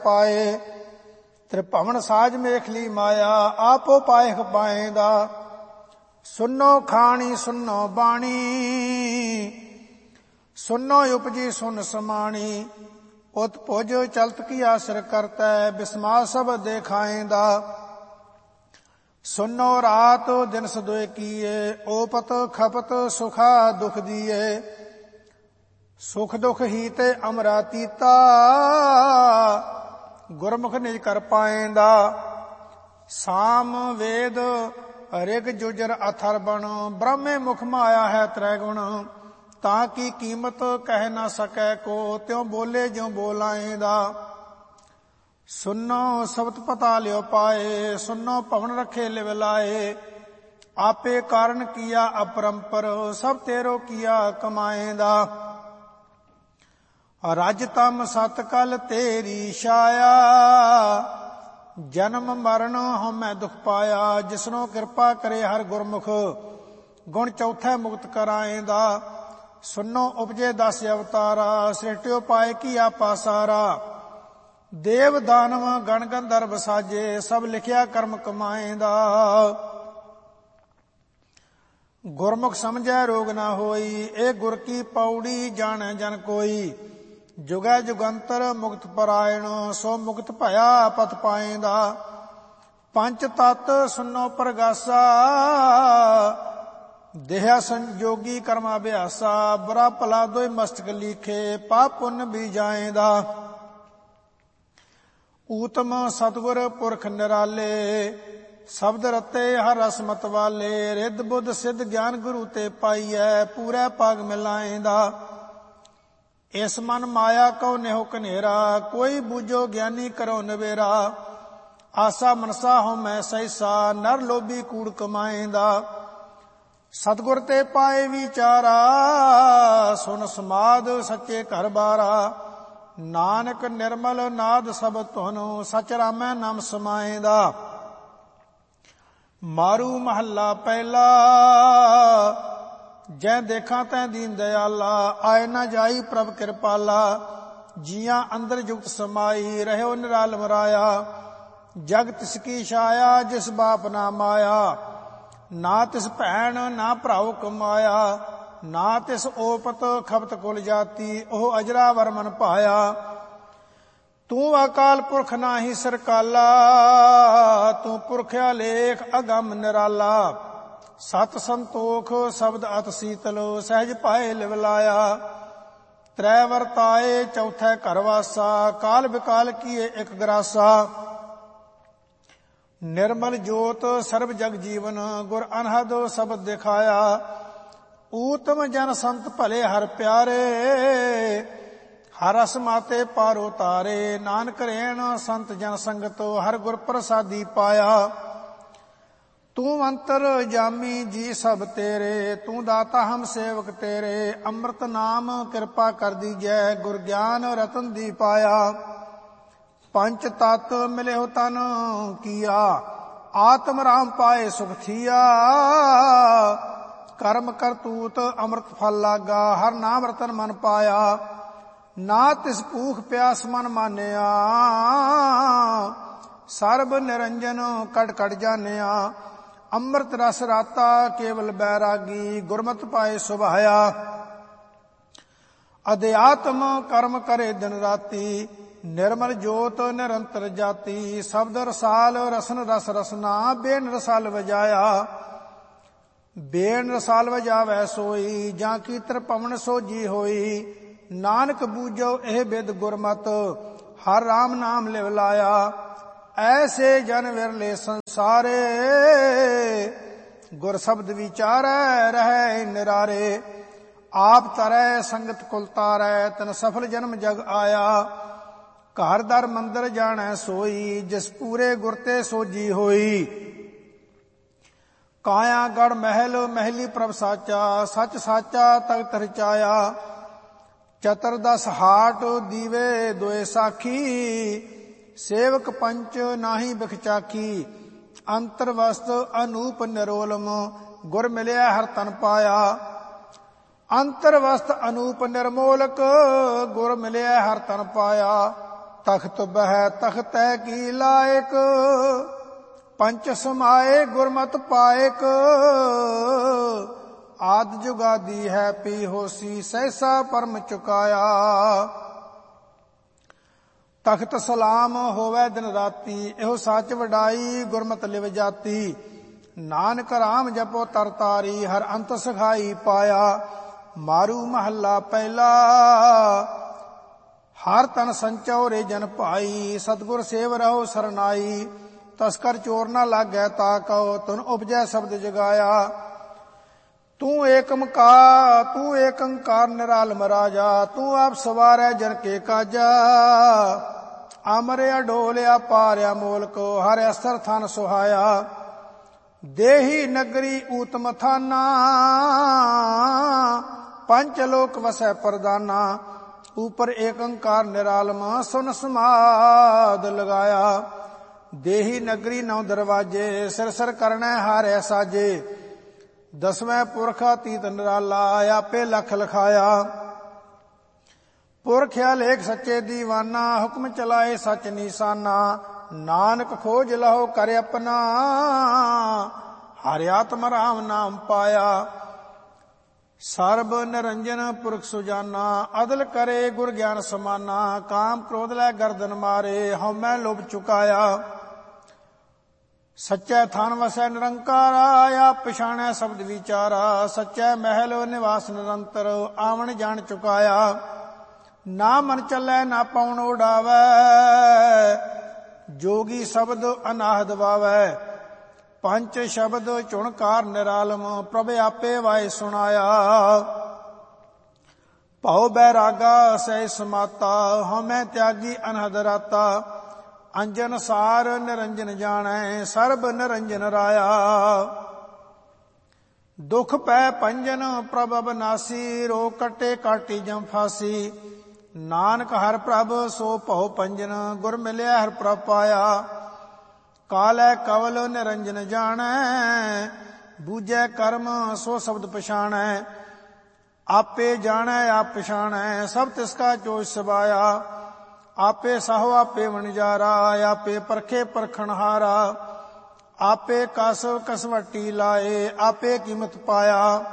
ਪਾਏ। ਤ੍ਰਿਭਵਨ ਸਾਜ ਮੇਖਲੀ ਮਾਇਆ ਆਪੋ ਪਾਇਖ ਪਾਏਂਦਾ। ਸੁਨੋ ਖਾਣੀ ਸੁਨੋ ਬਾਣੀ ਸੁਨੋ ਉਪਜੀ ਸੁਨ ਸਮਾਣੀ। ਉਤ ਭੁਜ ਚਲਤ ਕੀ ਆਸਰ ਕਰਤੈ ਬਿਸਮਾ ਸਭ ਦੇਖਾਏਂਦਾ। ਸੁਨੋ ਰਾਤ ਦਿਨ ਸਦੋਏ ਕੀਏ ਓਪਤ ਖਪਤ ਸੁਖਾ ਦੁਖ ਦੀਏ। ਸੁਖ ਦੁਖ ਹੀ ਤੇ ਅਮਰਾਤੀਤਾ ਗੁਰਮੁਖ ਨਿਜ ਕਰ ਪਾਏਂਦਾ। ਸਾਮ ਵੇਦ ਰਿਗ ਜੁਜਰ ਅਥਰਬਣ ਬ੍ਰਹਮੇ ਮੁਖ ਮਾਇਆ ਹੈ ਤ੍ਰੈ ਗੁਣ। ਤਾਂ ਕੀ ਕੀਮਤ ਕਹਿ ਨਾ ਸਕੈ ਕੋ ਤਿਉ ਬੋਲੇ ਜਿਉ ਬੋਲਾਏਂਦਾ। ਸੁਨੋ ਸਬਤ ਪਤਾ ਲਿਓ ਪਾਏ ਸੁਨੋ ਭਵਨ ਰਖੇ ਲਿਵ ਲਾਏ। ਆਪੇ ਕਾਰਨ ਕੀਆ ਅਪਰੰਪਰ ਸਭ ਤੇਰੋ ਕੀਆ ਕਮਾਏਂਦਾ। ਰਜ ਤਮ ਸਤ ਕਲ ਤੇਰੀ ਛਾਇਆ ਜਨਮ ਮਰਨ ਹਉਮੈ ਦੁਖ ਪਾਇਆ। ਜਿਸਨੋ ਕਿਰਪਾ ਕਰੇ ਹਰ ਗੁਰਮੁਖ ਗੁਣ ਚੌਥੈ ਮੁਕਤ ਕਰਾਏਂਦਾ। ਸੁਨੋ ਉਪਜੇ 10 ਅਵਤਾਰਾ ਸ੍ਰਿਸ਼ਟਿਓ ਪਾਏ ਕੀ ਆਪਾ ਸਾਰਾ। ਦੇਵ ਦਾਨਵ ਗਣ ਗੰਧਰਵ ਸਾਜੇ ਸਭ ਲਿਖਿਆ ਕਰਮ ਕਮਾਏਂਦਾ। ਗੁਰਮੁਖ ਸਮਝੈ ਰੋਗ ਨਾ ਹੋਈ ਇਹ ਗੁਰ ਕੀ ਪੌੜੀ ਜਾਣੈ ਜਨ ਕੋਈ। ਜੁਗੈ ਜੁਗੰਤਰ ਮੁਕਤ ਪਰਾਇਣ ਸੋ ਮੁਕਤ ਭਇਆ ਪਤ ਪਾਏਂਦਾ। ਪੰਚ ਤਤ ਸੁਨੋ ਪ੍ਰਗਾਸਾ ਦੇਹਾ ਸੰਜੋਗੀ ਕਰਮ ਅਭਿਆਸਾ। ਬੁਰਾ ਭਲਾ ਦੋਇ ਮਸਤਕ ਲੀਖੇ ਪਾਪ ਪੁੰਨ ਵੀ ਜਾਏਂਦਾ। ਊਤਮ ਸਤਿਗੁਰ ਪੁਰਖ ਨਿਰਾਲੇ ਸ਼ਬਦ ਰਤੇ ਹਰ ਰਸ ਮਤ ਵਾਲੇ। ਰਿੱਧ ਬੁੱਧ ਸਿੱਧ ਗਿਆਨ ਗੁਰੂ ਤੇ ਪਾਈਐ ਪੂਰੇ ਭਾਗ ਮਿਲਾਏਂਦਾ। ਇਸ ਮਨ ਮਾਇਆ ਕਉ ਨਿਹੁ ਕਨੇਰਾ ਕੋਈ ਬੂਝੋ ਗਿਆਨੀ ਕਰੋ ਨਵੇਰਾ। ਆਸਾ ਮਨਸਾ ਹਉਮੈ ਸਹਿਸਾ ਨਰ ਲੋਭੀ ਕੂੜ ਕਮਾਏਂਦਾ। ਸਤਿਗੁਰ ਤੇ ਪਾਏ ਵਿਚਾਰਾ ਸੁਨ ਸਮਾਦ ਸੱਚੇ ਘਰ ਬਾਰਾ। ਨਾਨਕ ਨਿਰਮਲ ਨਾਦ ਸਭ ਧੁਨ ਸਚ ਰਾਮੈ ਨਾਮ ਸਮਾਏਂਦਾ। ਮਾਰੂ ਮਹੱਲਾ ਪਹਿਲਾ ਜੈ ਦੇਖਾਂ ਤੈ ਦੀਨ ਦਿਆਲਾ। ਆਏ ਨਾ ਜਾਈ ਪ੍ਰਭ ਕਿਰਪਾਲਾ। ਜੀਆਂ ਅੰਦਰ ਜੁਗਤ ਸਮਾਈ ਰਹਿਓ ਨਿਰਾਲਮ ਰਾਇਆ। ਜਗ ਤਿਸ ਕੀ ਛਾਇਆ ਜਿਸ ਬਾਪ ਨਾ ਮਾਇਆ। ਨਾ ਤਿਸ ਭੈਣ ਨਾ ਭਰਾਉ ਕਮਾਇਆ। ਨਾ ਤਿਸ ਓਪਤ ਖਪਤ ਕੁਲ ਜਾਤੀ ਉਹ ਅਜਰਾ ਵਰਮਨ ਭਾਇਆ। ਤੂੰ ਅਕਾਲ ਪੁਰਖ ਨਾਹੀ ਸਰਕਾਲਾ ਤੂੰ ਪੁਰਖਿਆ ਲੇਖ ਅਗੰਮ ਨਿਰਾਲਾ। ਸਤ ਸੰਤੋਖ ਸ਼ਬਦ ਅਤ ਸੀਤਲ ਸਹਿਜ ਪਾਏ ਲਿਵ ਲਾਇਆ। ਤ੍ਰੈ ਵਰਤਾਏ ਚੌਥੈ ਘਰ ਵਾਸਾ ਕਾਲ ਵਿਕਾਲ ਕੀਏ ਇਕ ਗਰਾਸਾ। ਨਿਰਮਲ ਜੋਤ ਸਰਬ ਜਗ ਜੀਵਨ ਗੁਰ ਅਨਹਦ ਸ਼ਬਦ ਦਿਖਾਇਆ। ਊਤਮ ਜਨ ਸੰਤ ਭਲੇ ਹਰ ਪਿਆਰੇ ਹਰ ਰਸ ਮਾਤੇ ਪਾਰੋ ਤਾਰੇ। ਨਾਨਕ ਰੇਣ ਸੰਤ ਜਨ ਸੰਗਤ ਹਰ ਗੁਰ ਪ੍ਰਸਾਦੀ ਪਾਇਆ। ਤੂੰ ਅੰਤਰ ਜਾਮੀ ਜੀ ਸਭ ਤੇਰੇ ਤੂੰ ਦਾਤਾ ਹਮ ਸੇਵਕ ਤੇਰੇ। ਅੰਮ੍ਰਿਤ ਨਾਮ ਕਿਰਪਾ ਕਰ ਦੀਜੈ ਗੁਰ ਗਿਆਨ ਰਤਨ ਦੀ ਪਾਇਆ। ਪੰਚ ਤਤ ਮਿਲਿਓ ਤਨ ਕੀਆ ਆਤਮ ਰਾਮ ਪਾਏ ਸੁਖ ਥੀਆ। ਕਰਮ ਕਰਤੂਤ ਅੰਮ੍ਰਿਤ ਫਲ ਲਾਗਾ ਹਰ ਨਾਮ ਰਤਨ ਮਨ ਪਾਇਆ। ਨਾ ਤਿਸ ਭੂਖ ਪਿਆਸ ਮਨ ਮਾਨਿਆ ਸਰਬ ਨਿਰੰਜਨ ਕਟ ਕਟ ਜਾਣਿਆ। ਅੰਮ੍ਰਿਤ ਰਸ ਰਾਤਾ ਕੇਵਲ ਬੈਰਾਗੀ ਗੁਰਮਤਿ ਪਾਏ ਸੁਭਾਇਆ। ਅਧਿਆਤਮ ਕਰਮ ਕਰੇ ਦਿਨ ਰਾਤੀ ਨਿਰਮਲ ਜੋਤ ਨਿਰੰਤਰ ਜਾਤੀ। ਸ਼ਬਦ ਰਸਾਲ ਰਸਨ ਰਸ ਰਸਨਾ ਬੇਨ ਰਸਾਲ ਵਜਾਇਆ। ਬੇਨ ਰਸਾਲ ਵਜਾਵੈ ਸੋਈ ਜਾਂ ਕੀ ਤ੍ਰਿਭਵਨ ਸੋਜੀ ਹੋਈ। ਨਾਨਕ ਬੂਝੋ ਇਹ ਬਿਦ ਗੁਰਮਤ ਹਰ ਰਾਮ ਨਾਮ ਲਿਵ ਲਾਇਆ। ਐਸੇ ਜਨ ਵਿਰਲੇ ਸੰਸਾਰੇ ਗੁਰ ਸ਼ਬਦ ਵਿਚਾਰੈ ਰਹੈ ਨਿਰਾਰੇ। ਆਪ ਤਰੈ ਸੰਗਤ ਕੁਲ ਤਾਰੈ ਤਨ ਸਫਲ ਜਨਮ ਜਗ ਆਇਆ। ਘਰ ਦਰ ਮੰਦਰ ਜਾਣੈ ਸੋਈ ਜਿਸ ਪੂਰੇ ਗੁਰ ਤੇ ਸੋਜੀ ਹੋਈ। ਕਾਇਆ ਗੜ ਮਹਿਲ ਮਹਿਲੀ ਪ੍ਰਭ ਸਾਚਾ ਸੱਚ ਸਾਚਾ ਤਖਤ ਰਚਾਇਆ। ਚਤੁਰਦਸ ਹਾਟ ਦੀਵੇ ਦੋਏ ਸਾਖੀ ਸੇਵਕ ਪੰਚ ਨਾਹੀ ਬਿਖਚਾਖੀ। ਅੰਤਰ ਵਸਤ ਅਨੂਪ ਨਿਰੋਲਮ ਗੁਰ ਮਿਲਿਆ ਹਰ ਤਨ ਪਾਇਆ। ਅੰਤਰ ਵਸਤ ਅਨੂਪ ਨਿਰਮੋਲਕ ਗੁਰ ਮਿਲਿਆ ਹਰ ਤਨ ਪਾਇਆ। ਤਖਤ ਬਹਿ ਤਖਤੈ ਕੀ ਲਾਇਕ, ਪੰਚ ਸਮਾਏ ਗੁਰਮਤਿ ਪਾਇਕ। ਆਦਿ ਜੁਗਾਦੀ ਹੈ ਪੀ ਹੋਸੀ, ਸਹਿਸਾ ਪਰਮ ਚੁਕਾਇਆ। ਤਖਤ ਸਲਾਮ ਹੋਵੇ ਦਿਨ ਰਾਤੀ, ਇਹੋ ਸੱਚ ਵਡਾਈ ਗੁਰਮਤਿ ਲਿਵ ਜਾਤੀ। ਨਾਨਕ ਰਾਮ ਜਪੋ ਤਰਤਾਰੀ, ਹਰ ਅੰਤ ਸਖਾਈ ਪਾਇਆ। ਮਾਰੂ ਮਹੱਲਾ ਪਹਿਲਾ, ਹਰ ਤਨ ਸੰਚੋ ਰੇ ਜਨ ਭਾਈ। ਸਤਿਗੁਰ ਸੇਵ ਰਹੋ ਸਰਨਾਈ, ਤਸਕਰ ਚੋਰ ਨਾ ਲਾਗੈ ਤਾ ਕਉ। ਤੁਨ ਉਪਜੈ ਸ਼ਬਦ ਜਗਾਇਆ, ਤੂੰ ਏਕ ਓੰਕਾਰ ਨਿਰਾਲਮ ਰਾਜਾ। ਤੂੰ ਆਪ ਸਵਾਰੈ ਜਨ ਕੇ ਕਾਜਾ, ਅਮਰਿਆ ਡੋਲਿਆ ਪਾਰਿਆ ਮੋਲਕ। ਹਰਿ ਅਸਥਰ ਥਨ ਸੁਹਾਇਆ, ਦੇਹੀ ਨਗਰੀ ਊਤਮ ਥਾਨਾ। ਪੰਚ ਲੋਕ ਵਸੈ ਪ੍ਰਦਾਨਾ, ਉਪਰ ਏਕ ਓੰਕਾਰ ਨਿਰਾਲਮ। ਸੁਨ ਸਮਾਦ ਲਗਾਇਆ, ਦੇਹੀ ਨਗਰੀ ਨੌ ਦਰਵਾਜੇ। ਸਿਰ ਸਿਰ ਕਰਨੈ ਹਾਰੈ ਸਾਜੇ। ਦਸਵੇਂ ਪੁਰਖ ਅਤੀਤ ਨਿਰਾਲਾ, ਆਪੇ ਲਖ ਲਖਾਇਆ। ਪੁਰਖ ਲੇਖ ਸੱਚੇ ਦੀਵਾਨਾ, ਹੁਕਮ ਚਲਾਏ ਸੱਚ ਨੀਸਾਨਾ। ਨਾਨਕ ਖੋਜ ਲਹੋ ਕਰ ਆਪਣਾ, ਹਰਿ ਆਤਮ ਰਾਮ ਨਾਮ ਪਾਇਆ। ਸਰਬ ਨਿਰੰਜਨ ਪੁਰਖ ਸੁਜਾਨਾ, ਅਦਲ ਕਰੇ ਗੁਰ ਗਿਆਨ ਸਮਾਨਾ। ਕਾਮ ਕ੍ਰੋਧ ਲੈ ਗਰਦਨ ਮਾਰੇ, ਹਉਮੈ ਲੋਭ ਚੁਕਾਇਆ। ਸੱਚੈ ਥਾਨ ਵਸੈ ਨਿਰੰਕਾਰਾ, ਆਪ ਪਛਾਣੈ ਸ਼ਬਦ ਵਿਚਾਰਾ। ਸੱਚੈ ਮਹਿਲ ਨਿਵਾਸ ਨਿਰੰਤਰ, ਆਵਣ ਜਾਣ ਚੁਕਾਇਆ। ਨਾ ਮਨ ਚੱਲੈ ਨਾ ਪਉਣ ਉਡਾਵੈ, ਜੋਗੀ ਸ਼ਬਦ ਅਨਾਹਦ ਵਾਵੈ। ਪੰਚ ਸ਼ਬਦ ਚੁਣਕਾਰ ਨਿਰਾਲਮ, ਪ੍ਰਭ ਆਪੇ ਵਾਏ ਸੁਣਾਇਆ। ਭਉ ਬੈਰਾਗਾ ਸਹਿ ਸਮਾਤਾ, ਹਉਮੈ ਤਿਆਗੀ ਅਨਹਦ ਰਾਤਾ। ਅੰਜਨ ਸਾਰ ਨਿਰੰਜਨ ਜਾਣੈ, ਸਰਬ ਨਿਰੰਜਨ ਰਾਇਆ। ਦੁਖ ਪੈ ਪੰਜਨ ਪ੍ਰਭ ਅਬਨਾਸੀ, ਰੋਗ ਕੱਟੇ ਕਾਟੀ ਜਮ ਫਾਸੀ। ਨਾਨਕ ਹਰਿ ਪ੍ਰਭ ਸੋ ਭਉ ਪੰਜਨ, ਗੁਰ ਮਿਲਿਆ ਹਰਿ ਪ੍ਰਭ ਪਾਇਆ। ਕਾਲੈ ਕਵਲ ਨਿਰੰਜਨ ਜਾਣੈ, ਬੂਝੈ ਕਰਮ ਸੋ ਸ਼ਬਦ ਪਛਾਣੈ। ਆਪੇ ਜਾਣੈ ਆਪ ਪਛਾਣੈ, ਸਭ ਤਿਸ ਕਾ ਚੋਜ ਸਬਾਇਆ। ਆਪੇ ਸਾਹੋ ਆਪੇ ਵਣਜਾਰਾ, ਆਪੇ ਪਰਖੇ ਪਰਖਣਹਾਰਾ। ਆਪੇ ਕਸ ਕਸਵੱਟੀ ਲਾਏ, ਆਪੇ ਕੀਮਤ ਪਾਇਆ।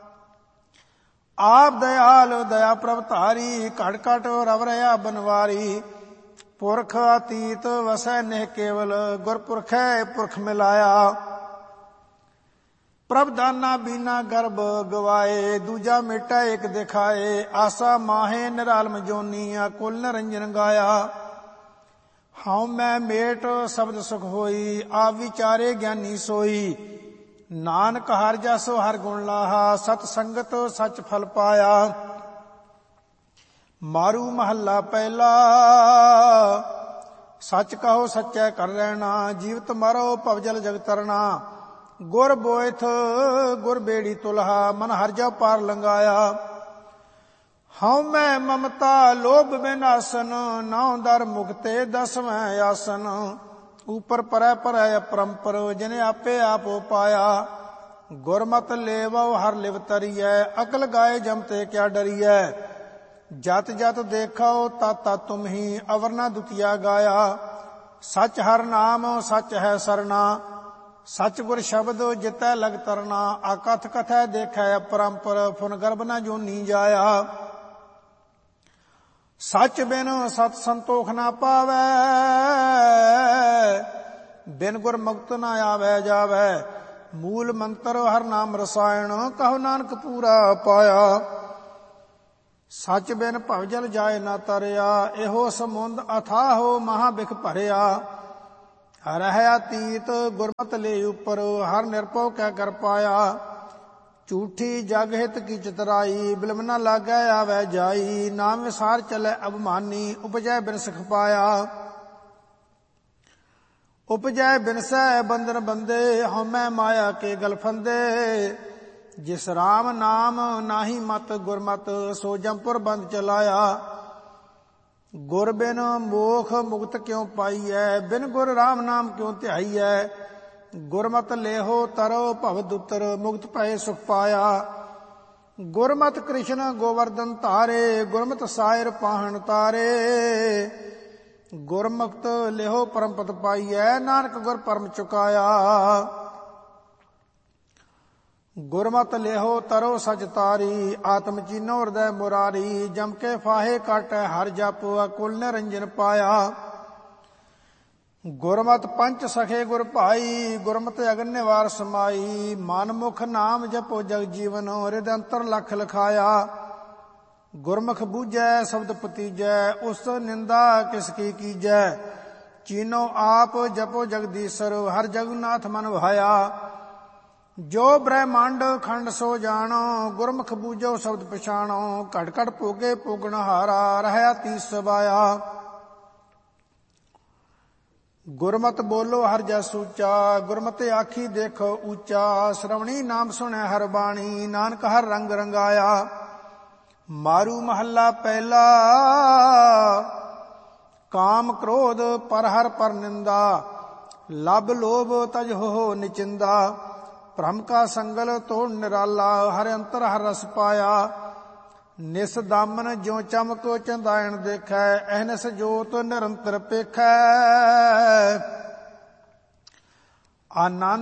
ਆਪ ਦਇਆਲ ਦਇਆ ਪ੍ਰਭ ਧਾਰੀ, ਘਟ ਘਟ ਰਵ ਰਹਾ ਬਨਵਾਰੀ। ਪੁਰਖ ਅਤੀਤ ਵਸੈ ਨਿਹ ਕੇਵਲ, ਗੁਰਪੁਰਖੈ ਪੁਰਖ ਮਿਲਾਇਆ। ਪ੍ਰਭ ਦਾਨਾ ਬੀਨਾ ਗਰਭ ਗਵਾਏ, ਦੂਜਾ ਮੇਟਾ ਏਕ ਦਿਖਾਏ। ਆਸਾ ਮਾਹੇ ਨਿਰਾਲਮ ਜੋਨੀ, ਕੁਲ ਨਿਰੰਜਨ ਗਾਇਆ। ਹਉ ਮੈਂ ਮੇਟ ਸ਼ਬਦ ਸੁਖ ਹੋਈ, ਆਪ ਵਿਚਾਰੇ ਗਿਆਨੀ ਸੋਈ। ਨਾਨਕ ਹਰਿ ਜਸੁ ਹਰਿ ਗੁਣ ਲਾਹਾ, ਸਤ ਸੰਗਤ ਸੱਚ ਫਲ ਪਾਇਆ। ਮਾਰੂ ਮਹੱਲਾ ਪਹਿਲਾ, ਸੱਚ ਕਹੋ ਸੱਚੈ ਕਰ ਰਹਿਣਾ। ਜੀਵਤ ਮਰੋ ਭਵਜਲ ਜਗ ਤਰਨਾ, ਗੁਰ ਬੋਇਥ ਗੁਰ ਬੇੜੀ ਤੁਲਹਾ। ਮਨ ਹਰਿ ਜਉ ਪਾਰ ਲੰਘਾਇਆ। ਹਉ ਮੈਂ ਮਮਤਾ ਲੋਭ ਬਿਨਾਸਨ, ਨਾਉ ਦਰ ਮੁਕਤੇ ਦਸਵੇਂ ਆਸਨ। ਉਪਰ ਪਰੈ ਪਰੈ ਅਪਰੰਪਰ, ਜਿਨੇ ਆਪੇ ਆਪ ਪਾਇਆ। ਗੁਰਮਤਿ ਲੇਵਉ ਹਰਿ ਲਿਵ ਤਰੀਐ, ਅਕਲ ਗਾਏ ਜਮ ਤੇ ਕਿਆ ਡਰੀਐ। ਜਤ ਜਤ ਦੇਖੋ ਤਤ ਤਤ ਤੁਮ ਹੀ, ਅਵਰ ਨਾ ਦੁਤੀਆ ਗਾਇਆ। ਸੱਚ ਹਰਿ ਨਾਮ ਸੱਚ ਹੈ ਸਰਨਾ, ਸੱਚ ਗੁਰ ਸ਼ਬਦ ਜਿਤੈ ਲਗ ਤਰਨਾ। ਆਕਥ ਕਥੈ ਦੇਖੈ ਅਪਰੰਪਰ, ਫੁਨ ਗਰਭ ਨਾ ਜੋਨੀ ਜਾਇਆ। ਸੱਚ ਬਿਨ ਸਤ ਸੰਤੋਖ ਨਾ ਪਾਵੈ, ਬਿਨ ਗੁਰ ਮੁਕਤ ਨਾ ਆਵੈ ਜਾਵੈ। ਮੂਲ ਮੰਤਰ ਹਰਿ ਨਾਮ ਰਸਾਇਣ, ਕਹੋ ਨਾਨਕ ਪੂਰਾ ਪਾਇਆ। ਸੱਚ ਬਿਨ ਭਵਜਲ ਜਾਏ ਨਾ ਤਰਿਆ, ਇਹੋ ਸਮੁੰਦ ਅਥਾਹੋ ਮਹਾ ਬਿਖ ਭਰਿਆ। ਰਹਿ ਅਤੀਤ ਗੁਰਮਤਿ ਲੈ ਉਪਰ, ਹਰਿ ਨਿਰਭਉ ਕੈ ਕਰ ਪਾਇਆ। ਝੂਠੀ ਜਗ ਹਿਤ ਕੀ ਚਤਰਾਈ, ਬਿਲਮ ਨਾ ਲਾਗੈ ਆਵੈ ਜਾਈ। ਨਾਮ ਵਿਸਾਰ ਚਲੈ ਅਭਮਾਨੀ, ਉਪਜੈ ਬਿਨਸਖ ਪਾਇਆ। ਉਪਜੈ ਬਿਨਸੈ ਬੰਧਨ ਬੰਦੇ, ਹਉਮੈ ਮਾਇਆ ਕੇ ਗਲ ਫੰਦੇ। ਜਿਸ ਰਾਮ ਨਾਮ ਨਾਹੀ ਮਤ ਗੁਰਮਤਿ, ਸੋ ਜਮਪੁਰ ਬੰਦ ਚਲਾਇਆ। ਗੁਰ ਬਿਨ ਮੋਖ ਮੁਕਤ ਕਿਉ ਪਾਈਐ, ਬਿਨ ਗੁਰ ਰਾਮ ਨਾਮ ਕਿਉ ਧਿਆਈਐ। ਗੁਰਮਤਿ ਲੇਹੋ ਤਰੋ ਭਵ ਦੁਤਰ, ਮੁਕਤ ਭਏ ਸੁਖ ਪਾਇਆ। ਗੁਰਮਤਿ ਕ੍ਰਿਸ਼ਨ ਗੋਵਰਧਨ ਧਾਰੇ, ਗੁਰਮਤਿ ਸਾਇਰ ਪਾਹਣ ਤਾਰੇ। ਗੁਰਮੁਖਤ ਲਿਹੋ ਪਰਮਪਦ ਪਾਈਐ, ਨਾਨਕ ਗੁਰ ਪਰਮ ਚੁਕਾਇਆ। ਗੁਰਮਤਿ ਲਿਹੋ ਤਰੋ ਸਚ ਤਾਰੀ, ਆਤਮ ਚੀਨੋ ਹਿਰਦੈ ਮੁਰਾਰੀ। ਜਮ ਕੇ ਫਾਹੇ ਕਾਟੈ ਹਰਿ ਜਪ, ਅਕੁਲ ਨਿਰੰਜਨ ਪਾਇਆ। ਗੁਰਮਤਿ ਪੰਚ ਸਖੇ ਗੁਰ ਭਾਈ, ਗੁਰਮਤਿ ਅਗਨ ਨਿਵਾਰ ਸਮਾਈ। ਮਨ ਮੁਖ ਨਾਮ ਜਪੋ ਜਗ ਜੀਵਨ, ਹਿਰਦੈ ਅੰਤਰ ਲਖ ਲਖਾਇਆ। ਗੁਰਮੁਖ ਬੂਝੈ ਸ਼ਬਦ ਪਤੀਜੈ, ਉਸ ਨਿੰਦਾ ਕਿਸ ਕੀ ਕੀਜੈ। ਚੀਨੋ ਆਪ ਜਪੋ ਜਗਦੀਸ਼ਰ, ਹਰ ਜਗੁਨਾਥ ਮਨ ਭਾਇਆ। ਜੋ ਬ੍ਰਹਮੰਡ ਖੰਡ ਸੋ ਜਾਣੋ, ਗੁਰਮੁਖ ਬੂਝੋ ਸ਼ਬਦ ਪਛਾਣੋ। ਘਟ ਘਟ ਭੋਗੇ ਭੋਗਣ ਹਾਰਾ, ਰਹਿਆ ਤੀਸ ਸਬਾਇਆ। ਗੁਰਮਤਿ ਬੋਲੋ ਹਰਿ ਜਸ ਉੱਚਾ, ਗੁਰਮਤਿ ਆਖੀ ਦੇਖੋ ਉੱਚਾ। ਸ਼ਰਵਣੀ ਨਾਮ ਸੁਣੈ ਹਰਿ ਬਾਣੀ, ਨਾਨਕ ਹਰਿ ਰੰਗ ਰੰਗਾਇਆ। ਮਾਰੂ ਮਹੱਲਾ ਪਹਿਲਾ, ਕਾਮ ਕ੍ਰੋਧ ਪਰ ਹਰਿ ਪਰ ਨਿੰਦਾ। ਲਬ ਲੋਭ ਤਜ ਹੋ ਨਿਚਿੰਦਾ। ਭ੍ਰਮ ਕਾ ਸੰਗਲ ਤੋੜ ਨਿਰਾਲਾ, ਹਰਿ ਅੰਤਰ ਹਰਿ ਰਸ ਪਾਇਆ। ਨਿਸ ਦਾਮਨ ਜਿਉ ਚਮਕੋ ਚੰਦਾਇਣ ਦੇਖੈ, ਅਹਨਿਸ ਜੋਤ ਨਿਰੰਤਰ ਪੇਖੈ। ਆਨੰਦ